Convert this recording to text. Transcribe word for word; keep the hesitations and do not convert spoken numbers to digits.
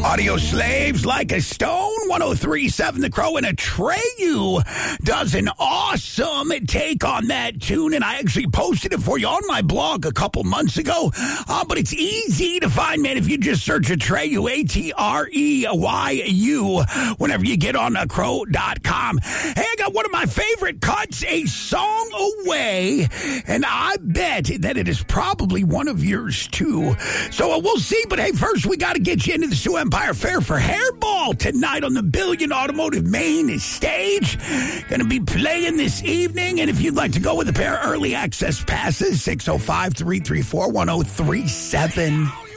Audio slaves like a stone, one oh three point seven The Crow, and Atreyu does an awesome take on that tune, and I actually posted it for you on my blog a couple months ago, uh, but it's easy to find, man, if you just search Atreyu, A T R E Y U, whenever you get on uh, crow dot com. Hey, I got one of my favorite cuts, A Song Away, and I bet that it is probably one of yours, too. So uh, we'll see, but hey, first we got to get you into the Sioux Empire Fair for Hairball tonight on the Billion Automotive main stage. Going to be playing this evening, and if you'd like to go with a pair of early access passes, six oh five, three three four, one oh three seven.